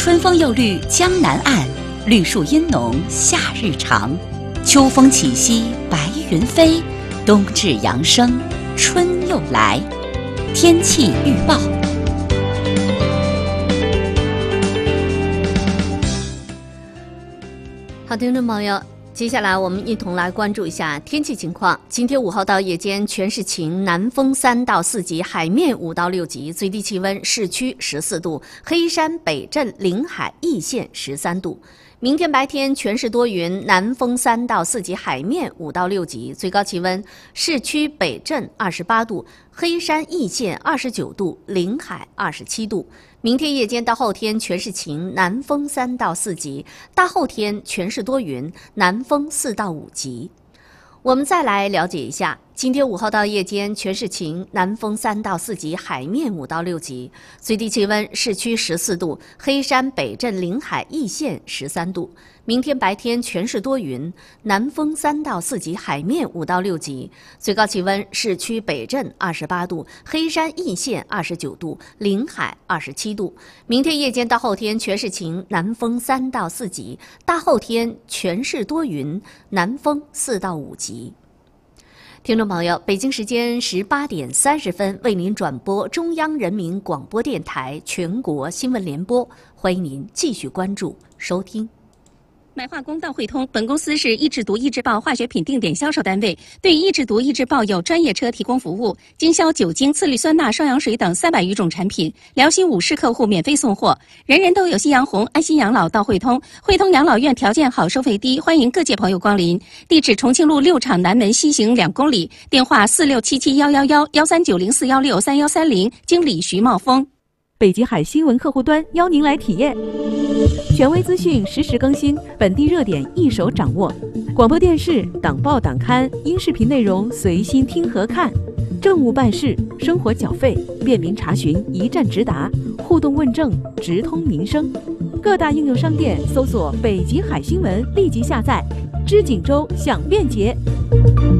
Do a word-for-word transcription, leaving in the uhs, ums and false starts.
春风又绿江南岸，绿树阴浓夏日长。秋风起兮白云飞，冬至阳生春又来。天气预报。 好，听众朋友，接下来我们一同来关注一下天气情况。今天午后到夜间全是晴，南风三到四级，海面五到六级，最低气温市区十四度，黑山、北镇、临海、易县十三度。明天白天全是多云，南风三到四级，海面五到六级，最高气温市区北镇二十八度，黑山、易县二十九度，临海二十七度。明天夜间到后天全是晴，南风三到四级，大后天全是多云，南风四到五级。我们再来了解一下，今天午后到夜间全是晴，南风三到四级，海面五到六级，最低气温市区十四度，黑山、北镇、临海、易县十三度。明天白天全是多云，南风三到四级，海面五到六级，最高气温市区北镇二十八度，黑山、易县二十九度，临海二十七度。明天夜间到后天全是晴，南风三到四级，大后天全是多云，南风四到五级。听众朋友，北京时间十八点三十分，为您转播中央人民广播电台全国新闻联播，欢迎您继续关注收听。 买化工到汇通，本公司是益智毒益智豹化学品定点销售单位，对益智毒益智豹有专业车提供服务，经销酒精、次氯酸钠、双氧水等三百余种产品，辽西五市客户免费送货。人人都有夕阳红，安心养老到汇通。汇通养老院条件好，收费低，欢迎各界朋友光临。地址：重庆路六厂南门西行两公里，电话四六七七幺幺幺幺三九零四幺六三幺三零，经理徐茂峰。 北极海新闻客户端邀您来体验，权威资讯实时更新，本地热点一手掌握，广播电视、党报党刊、音视频内容随心听和看，政务办事、生活缴费便民查询一站直达，互动问政直通民生。各大应用商店搜索北极海新闻，立即下载，知锦州享便捷。